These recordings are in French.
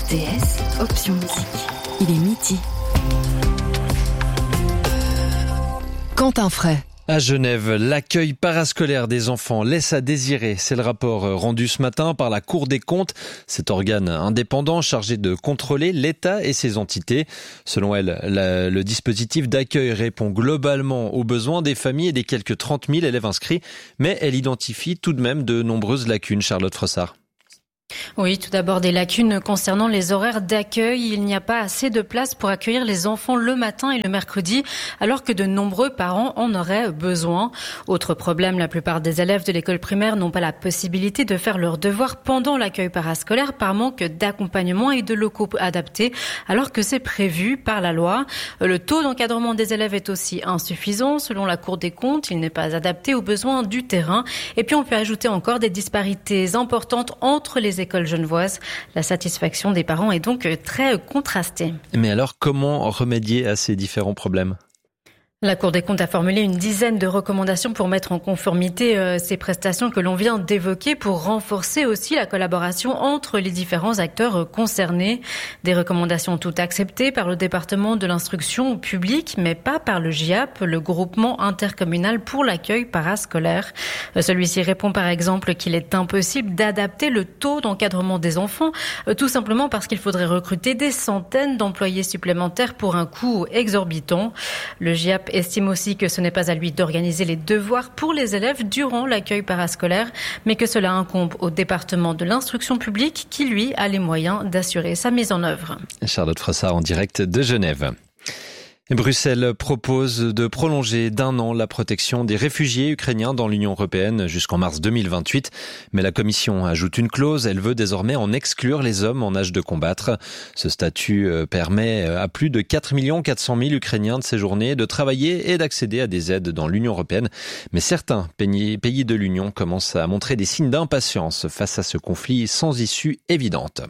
RTS, option musique. Il est midi. Quentin Fray. À Genève, l'accueil parascolaire des enfants laisse à désirer. C'est le rapport rendu ce matin par la Cour des comptes, cet organe indépendant chargé de contrôler l'État et ses entités. Selon elle, le dispositif d'accueil répond globalement aux besoins des familles et des quelques 30 000 élèves inscrits, mais elle identifie tout de même de nombreuses lacunes. Charlotte Frossard. Oui, tout d'abord des lacunes concernant les horaires d'accueil. Il n'y a pas assez de place pour accueillir les enfants le matin et le mercredi, alors que de nombreux parents en auraient besoin. Autre problème, la plupart des élèves de l'école primaire n'ont pas la possibilité de faire leurs devoirs pendant l'accueil parascolaire par manque d'accompagnement et de locaux adaptés, alors que c'est prévu par la loi. Le taux d'encadrement des élèves est aussi insuffisant. Selon la Cour des comptes, il n'est pas adapté aux besoins du terrain. Et puis on peut ajouter encore des disparités importantes entre les écoles genevoises. La satisfaction des parents est donc très contrastée. Mais alors, comment remédier à ces différents problèmes ? La Cour des comptes a formulé une dizaine de recommandations pour mettre en conformité ces prestations que l'on vient d'évoquer, pour renforcer aussi la collaboration entre les différents acteurs concernés. Des recommandations toutes acceptées par le département de l'instruction publique, mais pas par le GIAP, le groupement intercommunal pour l'accueil parascolaire. Celui-ci répond par exemple qu'il est impossible d'adapter le taux d'encadrement des enfants, tout simplement parce qu'il faudrait recruter des centaines d'employés supplémentaires pour un coût exorbitant. Le GIAP estime aussi que ce n'est pas à lui d'organiser les devoirs pour les élèves durant l'accueil parascolaire, mais que cela incombe au département de l'instruction publique qui, lui, a les moyens d'assurer sa mise en œuvre. Charlotte Frossard en direct de Genève. Bruxelles propose de prolonger d'1 an la protection des réfugiés ukrainiens dans l'Union européenne jusqu'en mars 2028. Mais la Commission ajoute une clause, elle veut désormais en exclure les hommes en âge de combattre. Ce statut permet à plus de 4 400 000 Ukrainiens de séjourner, de travailler et d'accéder à des aides dans l'Union européenne. Mais certains pays de l'Union commencent à montrer des signes d'impatience face à ce conflit sans issue évidente.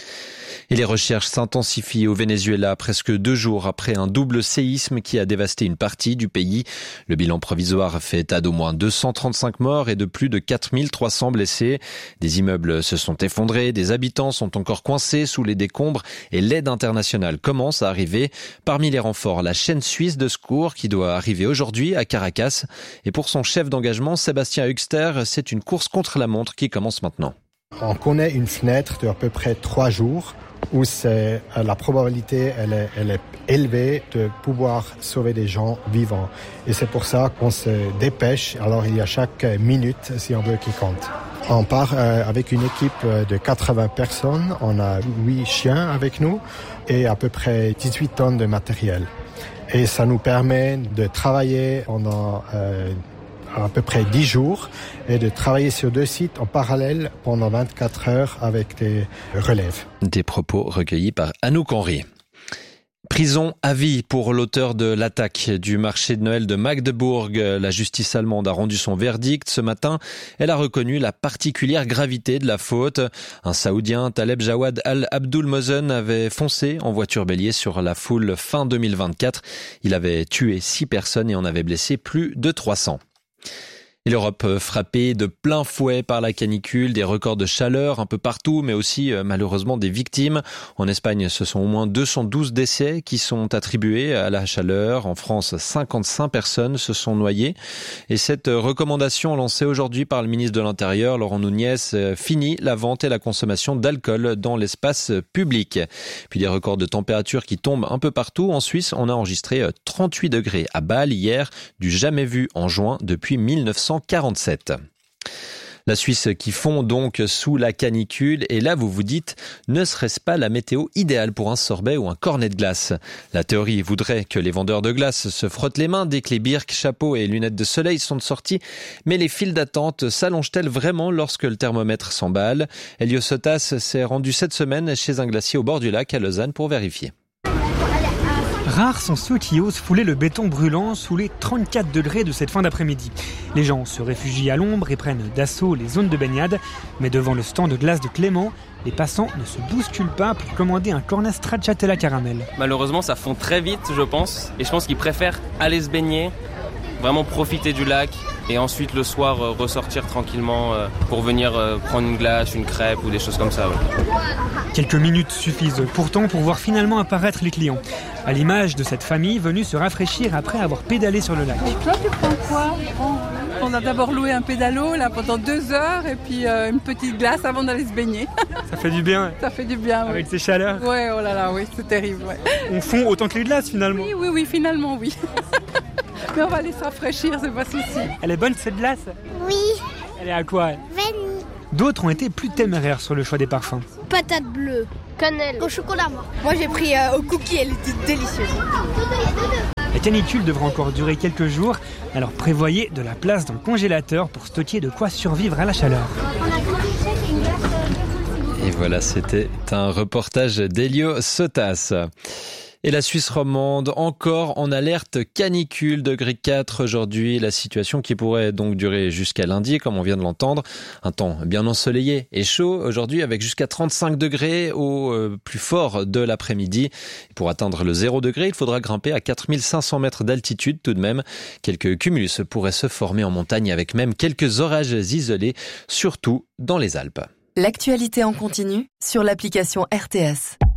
Et les recherches s'intensifient au Venezuela presque 2 jours après un double séisme qui a dévasté une partie du pays. Le bilan provisoire fait état d'au moins 235 morts et de plus de 4300 blessés. Des immeubles se sont effondrés, des habitants sont encore coincés sous les décombres et l'aide internationale commence à arriver. Parmi les renforts, la chaîne suisse de secours qui doit arriver aujourd'hui à Caracas. Et pour son chef d'engagement, Sébastien Huxter, c'est une course contre la montre qui commence maintenant. On connaît une fenêtre de à peu près 3 jours où la probabilité elle est élevée de pouvoir sauver des gens vivants. Et c'est pour ça qu'on se dépêche. Alors il y a chaque minute, si on veut, qui compte. On part avec une équipe de 80 personnes. On a 8 chiens avec nous et à peu près 18 tonnes de matériel. Et ça nous permet de travailler pendant à peu près 10 jours et de travailler sur 2 sites en parallèle pendant 24 heures avec des relèves. Des propos recueillis par Anouk Henry. Prison à vie pour l'auteur de l'attaque du marché de Noël de Magdebourg. La justice allemande a rendu son verdict ce matin. Elle a reconnu la particulière gravité de la faute. Un Saoudien, Taleb Jawad Al-Abdul Mozen, avait foncé en voiture bélier sur la foule fin 2024. Il avait tué 6 personnes et en avait blessé plus de 300. Et l'Europe frappée de plein fouet par la canicule, des records de chaleur un peu partout, mais aussi malheureusement des victimes. En Espagne, ce sont au moins 212 décès qui sont attribués à la chaleur. En France, 55 personnes se sont noyées. Et cette recommandation lancée aujourd'hui par le ministre de l'Intérieur, Laurent Nunez, finit la vente et la consommation d'alcool dans l'espace public. Puis des records de température qui tombent un peu partout. En Suisse, on a enregistré 38 degrés à Bâle hier, du jamais vu en juin depuis 1947. La Suisse qui fond donc sous la canicule. Et là, vous vous dites, ne serait-ce pas la météo idéale pour un sorbet ou un cornet de glace ? La théorie voudrait que les vendeurs de glace se frottent les mains dès que les birks, chapeaux et lunettes de soleil sont sortis. Mais les files d'attente s'allongent-elles vraiment lorsque le thermomètre s'emballe ? Elio Sotas s'est rendu cette semaine chez un glacier au bord du lac à Lausanne pour vérifier. Rares sont ceux qui osent fouler le béton brûlant sous les 34 degrés de cette fin d'après-midi. Les gens se réfugient à l'ombre et prennent d'assaut les zones de baignade. Mais devant le stand de glace de Clément, les passants ne se bousculent pas pour commander un cornet stracciatella caramel. Malheureusement, ça fond très vite, je pense. Et je pense qu'ils préfèrent aller se baigner vraiment profiter du lac et ensuite le soir ressortir tranquillement pour venir prendre une glace, une crêpe ou des choses comme ça. Ouais. Quelques minutes suffisent pourtant pour voir finalement apparaître les clients. À l'image de cette famille venue se rafraîchir après avoir pédalé sur le lac. Et toi, tu prends quoi ? On a d'abord loué un pédalo là, pendant 2 heures et puis une petite glace avant d'aller se baigner. Ça fait du bien. Ça fait du bien, oui. Avec ces chaleurs. Ouais, oh là là, oui, c'est terrible. Ouais. On fond autant que les glaces finalement. Oui, finalement, oui. Mais on va aller se rafraîchir, c'est pas souci. Elle est bonne cette glace ? Oui. Elle est à quoi ? Vanille. D'autres ont été plus téméraires sur le choix des parfums. Patate bleue. Cannelle. Au chocolat, moi. Moi, j'ai pris au cookie, elle était délicieuse. La canicule devra encore durer quelques jours, alors prévoyez de la place dans le congélateur pour stocker de quoi survivre à la chaleur. Et voilà, c'était un reportage d'Elio Sotas. Et la Suisse romande, encore en alerte canicule, degré 4 aujourd'hui. La situation qui pourrait donc durer jusqu'à lundi, comme on vient de l'entendre. Un temps bien ensoleillé et chaud aujourd'hui, avec jusqu'à 35 degrés au plus fort de l'après-midi. Pour atteindre le 0 degré, il faudra grimper à 4500 mètres d'altitude tout de même. Quelques cumulus pourraient se former en montagne, avec même quelques orages isolés, surtout dans les Alpes. L'actualité en continu sur l'application RTS.